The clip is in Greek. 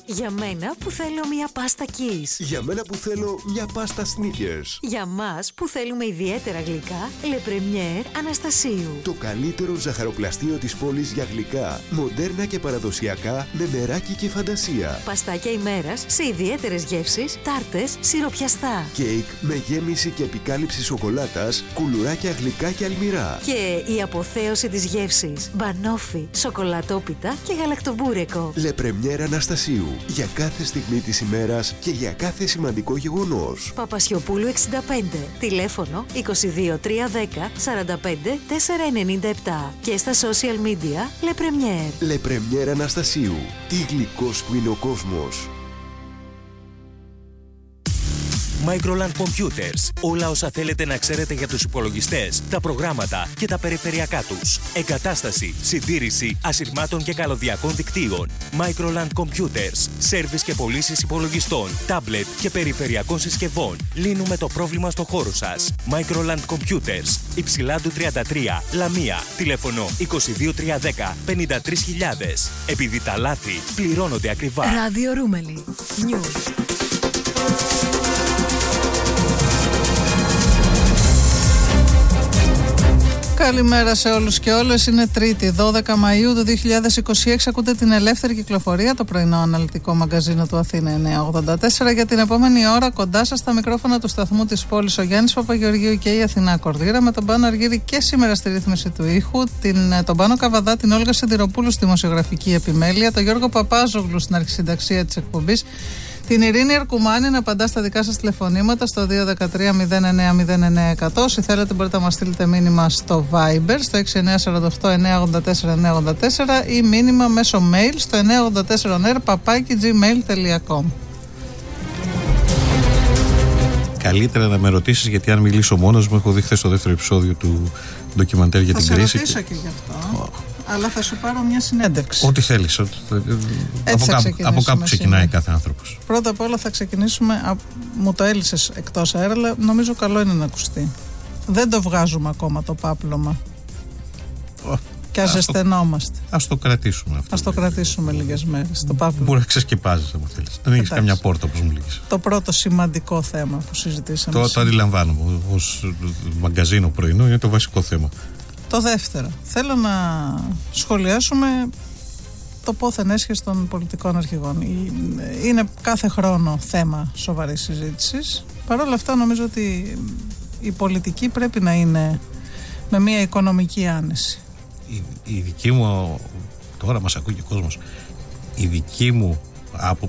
Για μένα που θέλω μια πάστα Kiss. Για μένα που θέλω μια πάστα Snickers. Για μας που θέλουμε ιδιαίτερα γλυκά, Le Premier Αναστασίου. Το καλύτερο ζαχαροπλαστείο της πόλης για γλυκά, μοντέρνα και παραδοσιακά, με μεράκι και φαντασία. Παστάκια ημέρας σε ιδιαίτερες γεύσεις, τάρτες, σιροπιαστά. Κέικ με γέμιση και επικάλυψη σοκολάτας, κουλουράκια γλυκά και αλμυρά. Και η αποθέωση της γεύσης, μπανόφι, σοκολατόπιτα και γαλακτομπούρεκο. Le Premier Αναστασίου. Για κάθε στιγμή της ημέρας και για κάθε σημαντικό γεγονός. Παπασιοπούλου 65. Τηλέφωνο 22 310 45 497. Και στα social media Le Premier. Le Premier Αναστασίου. Τι γλυκός που είναι ο κόσμος. Microland Computers. Όλα όσα θέλετε να ξέρετε για τους υπολογιστές, τα προγράμματα και τα περιφερειακά τους. Εγκατάσταση, συντήρηση ασυρμάτων και καλωδιακών δικτύων. Microland Computers. Σέρβις και πωλήσεις υπολογιστών, τάμπλετ και περιφερειακών συσκευών. Λύνουμε το πρόβλημα στο χώρο σας. Microland Computers. Υψηλάντου 33, Λαμία. Τηλέφωνο 22 310 53.000. Επειδή τα λάθη πληρώνονται ακριβά. Ράδιο Ρούμελι. News. Καλημέρα σε όλους και όλες. Είναι Τρίτη, 12 Μαΐου του 2026. Ακούτε την Ελεύθερη Κυκλοφορία, το πρωινό αναλυτικό μαγκαζίνο του Αθήνα 984. Για την επόμενη ώρα κοντά σας στα μικρόφωνα του σταθμού της πόλης ο Γιάννης Παπαγεωργίου και η Αθηνά Κορδίρα, με τον Πάνο Αργύρη και σήμερα στη ρύθμιση του ήχου, τον Πάνο Καβαδά, την Όλγα Σιδηροπούλου στη δημοσιογραφική επιμέλεια, τον Γιώργο Παπάζογλου στην αρχισυνταξία της εκπομπής, την Ειρήνη Αρκουμάνη να απαντά στα δικά σας τηλεφωνήματα στο 213-09-09-100. Όσοι θέλετε μπορείτε να μας στείλετε μήνυμα στο Viber στο 6948-984-984 ή μήνυμα μέσω mail στο 984er@gmail.com. Καλύτερα να με ρωτήσεις, γιατί αν μιλήσω μόνος μου, έχω δει χθες στο δεύτερο επεισόδιο του ντοκιμαντέρ για την κρίση. Θα σε ρωτήσω και γι' αυτό. Αλλά θα σου πάρω μια συνέντευξη. Ό,τι θέλεις. Από κάπου ξεκινάει κάθε άνθρωπος. Πρώτα απ' όλα θα ξεκινήσουμε. Μου το έλυσες εκτός αέρα, αλλά νομίζω καλό είναι να ακουστεί. Δεν το βγάζουμε ακόμα το πάπλωμα. Και αζεσθενόμαστε. Ας το κρατήσουμε αυτό. Ας το κρατήσουμε λίγες μέρες. Το πάπλωμα. Μπορεί να ξεσκεπάζεις, αν θέλεις. Δεν έχεις καμιά πόρτα, όπως μου λέγεις. Το πρώτο σημαντικό θέμα που συζητήσαμε. Το αντιλαμβάνομαι. Ως μαγκαζίνο πρωινό είναι το βασικό θέμα. Το δεύτερο, θέλω να σχολιάσουμε το πόθεν έσχεση των πολιτικών αρχηγών. Είναι κάθε χρόνο θέμα σοβαρής συζήτησης. Παρ' όλα αυτά νομίζω ότι η πολιτική πρέπει να είναι με μια οικονομική άνεση. Η δική μου, τώρα μας ακούει και ο κόσμος, η δική μου